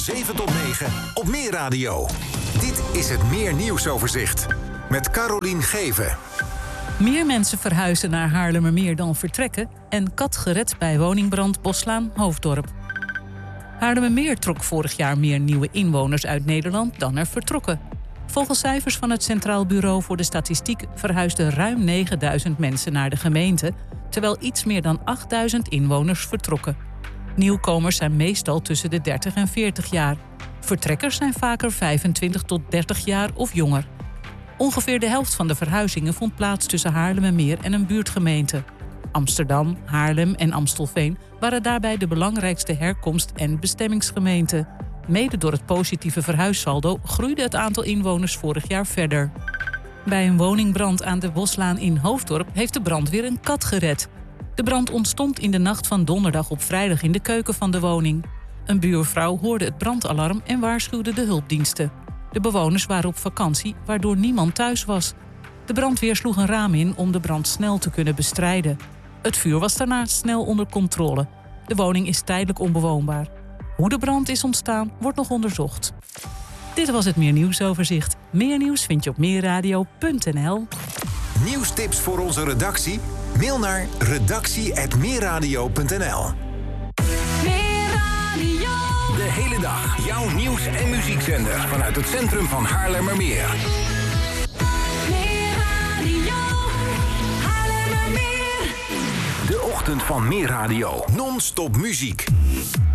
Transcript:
van 7 tot 9 op Meer Radio. Dit is het Meer Nieuwsoverzicht met Carolien Geven. Meer mensen verhuizen naar Haarlemmermeer dan vertrekken en kat gered bij woningbrand Boslaan, Hoofddorp. Haarlemmermeer trok vorig jaar meer nieuwe inwoners uit Nederland dan er vertrokken. Volgens cijfers van het Centraal Bureau voor de Statistiek verhuisden ruim 9000 mensen naar de gemeente, terwijl iets meer dan 8000 inwoners vertrokken. Nieuwkomers zijn meestal tussen de 30 en 40 jaar. Vertrekkers zijn vaker 25 tot 30 jaar of jonger. Ongeveer de helft van de verhuizingen vond plaats tussen Haarlemmermeer en een buurtgemeente. Amsterdam, Haarlem en Amstelveen waren daarbij de belangrijkste herkomst- en bestemmingsgemeenten. Mede door het positieve verhuissaldo groeide het aantal inwoners vorig jaar verder. Bij een woningbrand aan de Boslaan in Hoofddorp heeft de brandweer een kat gered. De brand ontstond in de nacht van donderdag op vrijdag in de keuken van de woning. Een buurvrouw hoorde het brandalarm en waarschuwde de hulpdiensten. De bewoners waren op vakantie, waardoor niemand thuis was. De brandweer sloeg een raam in om de brand snel te kunnen bestrijden. Het vuur was daarna snel onder controle. De woning is tijdelijk onbewoonbaar. Hoe de brand is ontstaan, wordt nog onderzocht. Dit was het Meer Nieuwsoverzicht. Meer nieuws vind je op meerradio.nl. Nieuwstips voor onze redactie? Mail naar redactie@meerradio.nl. De hele dag jouw nieuws- en muziekzender vanuit het centrum van Haarlemmermeer. De ochtend van Meer Radio. Non-stop muziek.